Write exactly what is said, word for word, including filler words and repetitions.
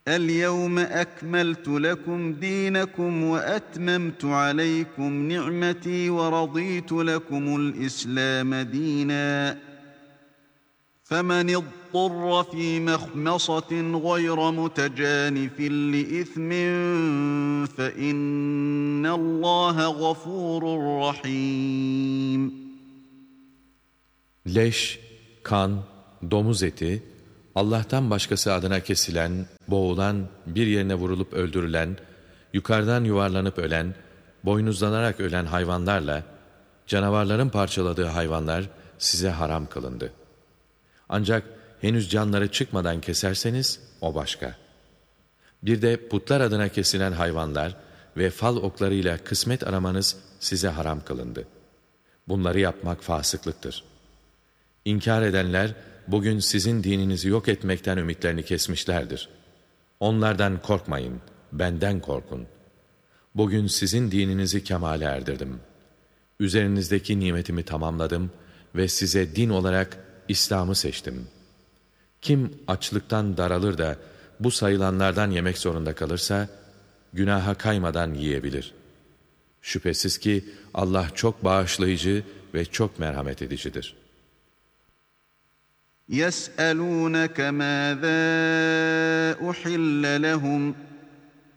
اليوم أكملت لكم دينكم وأتممت عليكم نعمتي ورضيت لكم الإسلام دينا فمن اضطر في مخمصة غير متجانف لإثم فإن الله غفور رحيم. Leş, kan, domuz eti, Allah'tan başkası adına kesilen, boğulan, bir yerine vurulup öldürülen, yukarıdan yuvarlanıp ölen, boynuzlanarak ölen hayvanlarla, canavarların parçaladığı hayvanlar size haram kılındı. Ancak henüz canları çıkmadan keserseniz o başka. Bir de putlar adına kesilen hayvanlar ve fal oklarıyla kısmet aramanız size haram kılındı. Bunları yapmak fasıklıktır. İnkar edenler bugün sizin dininizi yok etmekten ümitlerini kesmişlerdir. Onlardan korkmayın, benden korkun. Bugün sizin dininizi kemale erdirdim. Üzerinizdeki nimetimi tamamladım ve size din olarak İslam'ı seçtim. Kim açlıktan daralır da bu sayılanlardan yemek zorunda kalırsa, günaha kaymadan yiyebilir. Şüphesiz ki Allah çok bağışlayıcı ve çok merhamet edicidir. يَسْأَلُونَكَ مَاذَا أُحِلَّ لَهُمْ